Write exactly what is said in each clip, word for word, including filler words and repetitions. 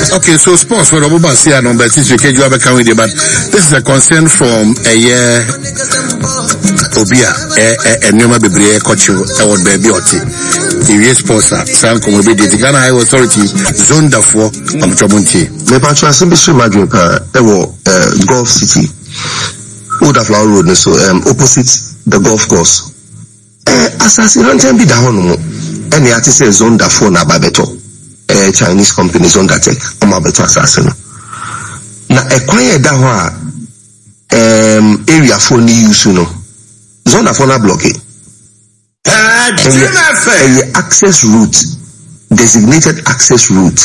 Okay, so sports for Obuba see a number since you can you have a with you, but this is a concern from a year Obia a Numa Bibre Coach award baby oti. The sponsor San Komobi the Ghana High Authority zone for um Chobunti. Me patro asembi so madwen pa ewo Gulf City. Oda Flower Road so um opposite the golf course. Eh assassin ranten bi da hono mo. Ene ati say zone da for na babeto. Uh, Chinese companies on that tech on my better assassin. Now a quiet down um area for new use you know. Zone for na blockade. Uh, access route, designated access route.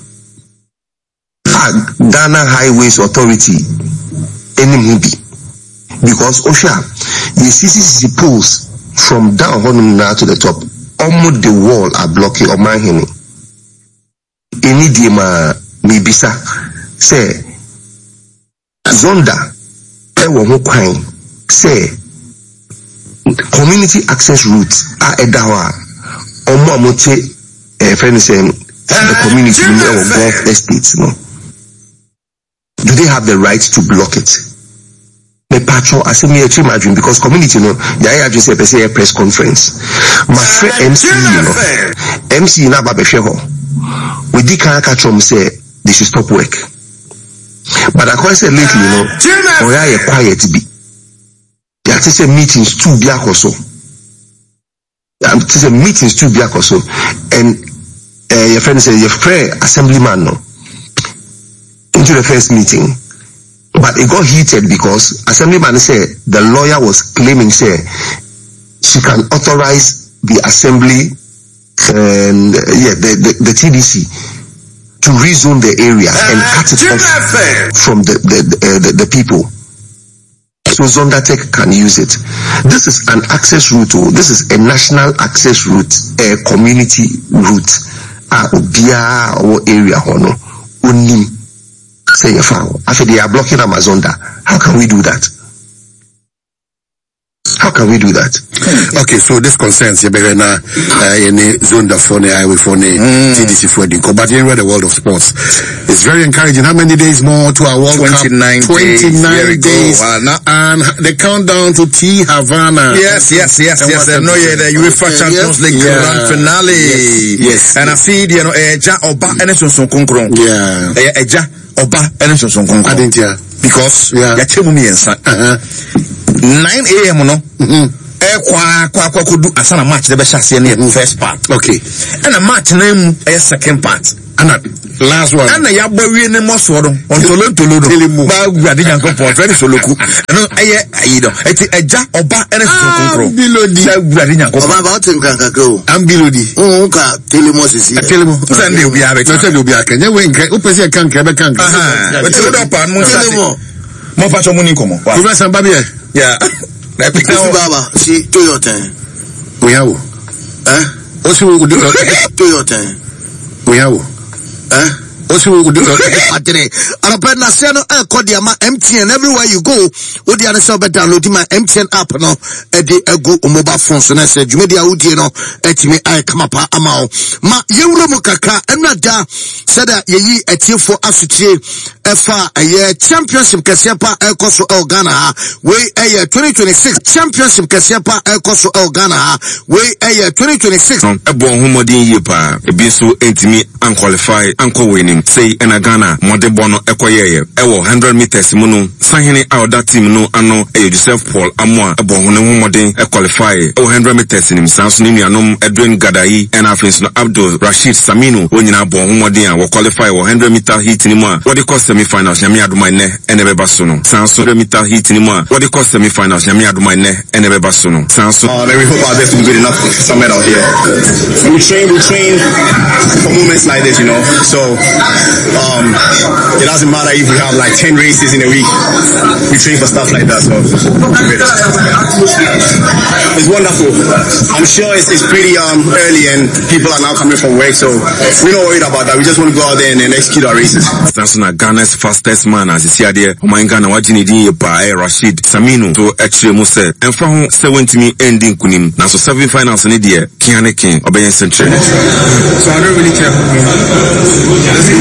Ah, Ghana Highways Authority any movie. Because Osha the C C C poles from down on now to the top, almost the wall are blocking on my hand. Any dema mibisa say zonda ewo ho kwan say community access route a edawa omo amote eh friend say the community in our Gulf estates no, do they have the right to block it? Me patro asemi e imagine because community no ya ya just say a press conference my friend M C you know M C na ba be hwe ho we did can't catch them say they should stop work. But I quite said lately, you know, or I quiet be. Yeah, to say meetings too black or so. Yeah, to say meetings too black or so. And uh, your friend said your friend assemblyman no into the first meeting. But it got heated because assemblyman said the lawyer was claiming say she can authorize the assembly and uh, yeah, the, the, the T D C to rezone the area and cut it off from the the, uh, the, the people. So Zondatech can use it. This is an access route. Oh, this is a national access route, a community route. Ah, Obia or area hono unim say after they are blocking Amazonda. How can we do that? How can we do that? Okay, so this concerns you better na any zone that for the highway for the T D C for the but in the world of sports, it's very encouraging. How many days more to our World Cup? twenty-nine twenty-nine days, and the countdown to T Havana. Yes, yes, yes, and yes. No, yeah, the UEFA okay, Champions yes. League yeah. Grand finale. Yes, yes. And I see you know, Eja Oba Eneson Son Konkron. Yeah, Eja Oba Eneson Son Konkron. I didn't hear because yeah, Yachemu Miensa. nine A M no. Mm-hmm. Eh kwa kwa kwa kudu asana match the best in the first part. Okay. And a match name a second part. And a last one. And a yabo we ne mo so do. On tolo tolo do. Ba guade nyanko po very soloku. No eh ayi do. Eti eja oba ene so konkro. Bilodi. Ba guade nyanko. Oba ba o tin kan kan ko. Am bilodi. O ka telemo sisi. Telemo. Sande obi a be. Sande obi a kan. Nye we nkan. O pese kan kan be kan. Aha. We tell do pa mo sase. Mo fa so mo ni komo. Professor Babie. Yeah. Like no baba, see Toyota. We have. Eh? What's we would do? Toyota. We have. Eh? What's we would do? I did. I don't know. Seno e call the M T N everywhere you go. What the other side download my M T N app no. E di e go mobile phone so na say media udi no. Eti me I come up amao. Ma yewro mo kaka enada said that ye etie for asutie efa a championship kesiapa ekoso el Ghana we a twenty twenty-six championship kesiapa ekoso el Ghana we a twenty twenty-six ebo homodin ye pa ebi so entimi unqualified anko winning say in a Ghana mode bono ekoyeye ewo one hundred meters mu no sahene out that team no ano e Joseph Paul Amwa ebo hone homodin e qualify e one hundred meters nim sanso ni nuanom Edwin Gadai and afins no Abdul Rashid Saminu onyina ebo homodin a wo qualify one hundred meter heat ni mu a what they call semi-finals nyame adoma ne ene beba so no sanso one hundred meter heat ni mu a what they call semi-finals nyame adoma ne ene beba so no sanso uh, we hope our best will be good enough for some medal here. We train we train for moments like this, you know, so um it doesn't matter if we have like ten races in a week, we train for stuff like that, so it's wonderful. I'm sure it's, it's pretty um early and people are now coming from work, so we're not worried about that. We just want to go out there and, and execute our races. Sanso na Ghana's fastest man as isi ade o man Ghana wagini din ye pa e Rashid Saminu to actually mu say emfa ho seventy ending kunim na so seven finals ne de kiane kin obeyen century. So I don't really care. Let's go back to the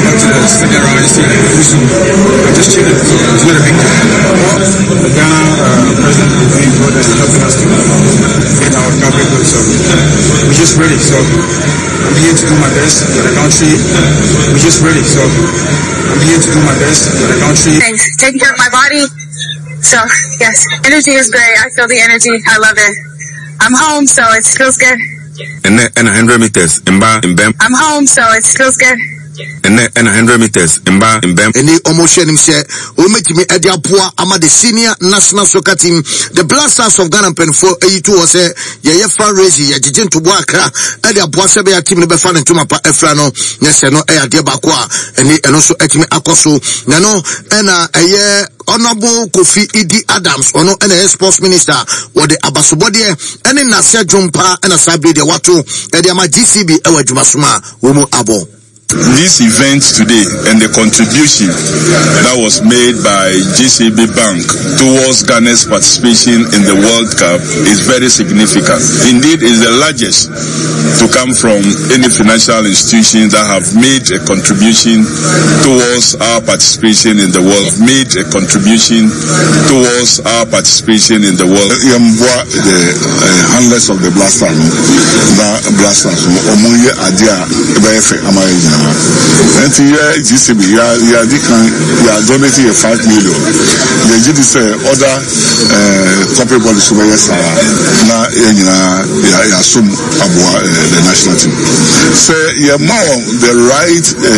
second round, just see Usu. I'm just chilling, so it's not a big deal. Well, the Ghana uh, president is doing good and helping us to get our country good, so we're just ready. So I'm here to do my best for the country. We're just ready, so I'm here to do my best for the country. Thanks. Taking care of my body. So, yes, energy is great. I feel the energy. I love it. I'm home, so it feels good. And then and one hundred meters in bar in Bem. I'm home, so it feels good. And then and one hundred meters in bar in Bem. Any almost him say, we make me a diapua ama the senior national soccer team, the Blasters of Ghana pen for eighty-two or say, ye fundraising, ye jijin to Waka, and the Boisabea team never found into my Efrano, yes, no air diabaqua, and also at me Akoso, Nano, and a year. Honorable Kofi Idi Adams, ono N S Sports Minister, or the Abasobodie, and in Nasia Jumpa and a Sabri de Watu, and the Ama G C B Ewa Jumasuma, Womo Abo. This event today and the contribution that was made by G C B Bank towards Ghana's participation in the World Cup is very significant. Indeed, it's the largest to come from any financial institution that have made a contribution towards our participation in the world, made a contribution towards our participation in the world. The uh, handlers of the blaster, the blasters, omuye adia ebefe amaye. And here G C B, you are you are you are donating a five million. The G D C other corporate bodies over here na ya ya sum abua the national team. Say you more the right. Uh,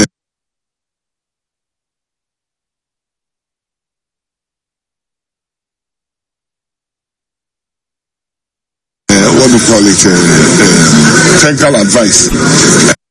what do you call it? Uh, uh, technical advice.